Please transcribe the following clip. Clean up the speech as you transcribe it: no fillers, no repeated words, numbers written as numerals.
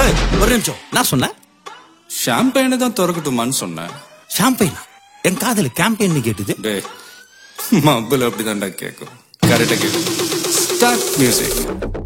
ஒரு நிமிஷம், நான் சொன்னேன் ஷாம்பெயினை தான் திறக்கட்டுமான்னு சொன்னேன். ஷாம்பெயின். என் காதல கேம்பெயின் கேட்டுது. டேய், மబ్బுல அப்படிதான்டா கேட்கும். கரெக்டா கேட்கும். Start music.